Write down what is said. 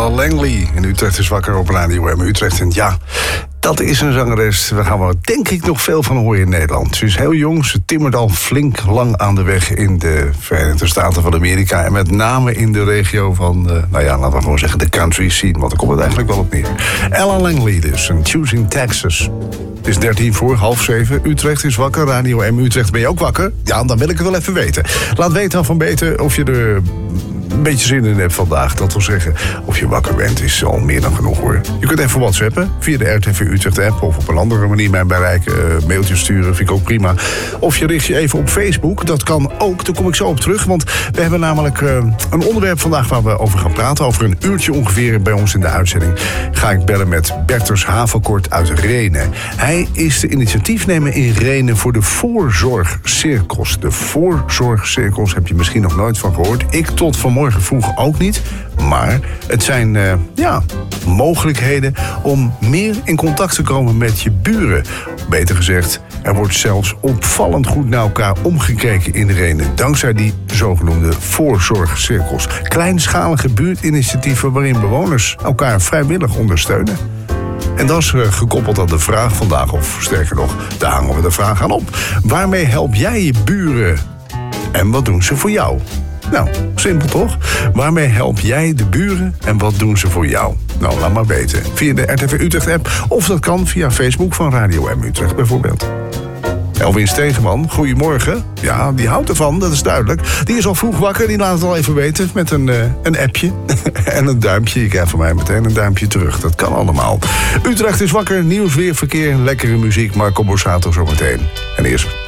Ella Langley. In Utrecht is wakker op Radio M Utrecht. En ja, dat is een zangeres. Daar gaan we denk ik nog veel van horen in Nederland. Ze is heel jong, ze timmert al flink lang aan de weg in de Verenigde Staten van Amerika. En met name in de regio van, laten we gewoon zeggen, de country scene. Want daar komt het eigenlijk wel op neer. Ella Langley dus, en Choosing Texas. Het is 6:13. Utrecht is wakker. Radio M Utrecht, ben je ook wakker? Ja, dan wil ik het wel even weten. Laat weten van beter of je er een beetje zin in hebt vandaag. Dat wil zeggen, of je wakker bent, is al meer dan genoeg hoor. Je kunt even whatsappen via de RTV Utrecht app of op een andere manier mij bereiken. Mailtjes sturen, vind ik ook prima. Of je richt je even op Facebook, dat kan ook. Daar kom ik zo op terug, want we hebben namelijk een onderwerp vandaag waar we over gaan praten. Over een uurtje ongeveer bij ons in de uitzending ga ik bellen met Bertus Havenkort uit Rhenen. Hij is de initiatiefnemer in Rhenen voor de voorzorgcirkels. De voorzorgcirkels heb je misschien nog nooit van gehoord. Ik tot vanmorgen vroeg ook niet. Maar het zijn mogelijkheden om meer in contact te komen met je buren. Beter gezegd, er wordt zelfs opvallend goed naar elkaar omgekeken in Rhenen. Dankzij die zogenoemde voorzorgcirkels. Kleinschalige buurtinitiatieven waarin bewoners elkaar vrijwillig ondersteunen. En dat is gekoppeld aan de vraag vandaag, of sterker nog, daar hangen we de vraag aan op. Waarmee help jij je buren? En wat doen ze voor jou? Nou, simpel toch? Waarmee help jij de buren en wat doen ze voor jou? Nou, laat maar weten. Via de RTV Utrecht app of dat kan via Facebook van Radio M Utrecht bijvoorbeeld. Elwin Stegeman, goedemorgen. Ja, die houdt ervan, dat is duidelijk. Die is al vroeg wakker, die laat het al even weten met een appje en een duimpje. Je krijgt van mij meteen een duimpje terug, dat kan allemaal. Utrecht is wakker, nieuws, weer, verkeer, lekkere muziek. Marco Borsato zometeen. En eerst